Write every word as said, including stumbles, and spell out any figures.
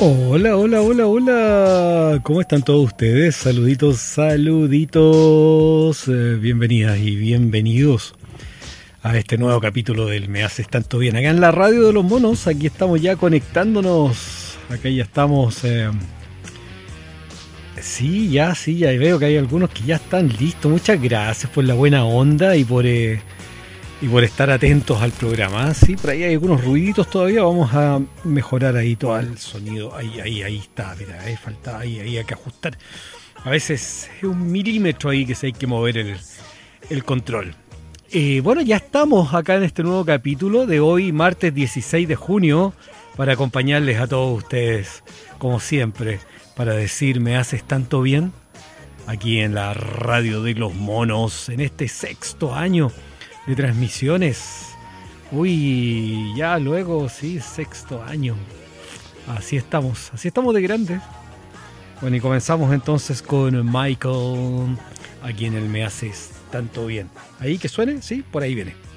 Hola, hola, hola, hola. ¿Cómo están todos ustedes? Saluditos, saluditos. Eh, bienvenidas y bienvenidos a este nuevo capítulo del Me Haces Tanto Bien. Acá en la radio de los monos, aquí estamos ya conectándonos. Acá ya estamos. Eh, sí, ya, sí, ya veo que hay algunos que ya están listos. Muchas gracias por la buena onda y por... Eh, Y por estar atentos al programa. Sí, por ahí hay algunos ruiditos todavía. Vamos a mejorar ahí todo el sonido. Ahí, ahí, ahí está. Mira, ahí falta, ahí, ahí hay que ajustar. A veces es un milímetro ahí que se hay que mover el, el control. Eh, bueno, ya estamos acá en este nuevo capítulo de hoy, martes dieciséis de junio, para acompañarles a todos ustedes, como siempre, para decir me haces tanto bien, aquí en la radio de los monos, en este sexto año de transmisiones. Uy, ya luego, sí, sexto año. Así estamos, así estamos de grandes. Bueno, y comenzamos entonces con Michael, a quien él me haces tanto bien. Ahí que suene, sí, por ahí viene.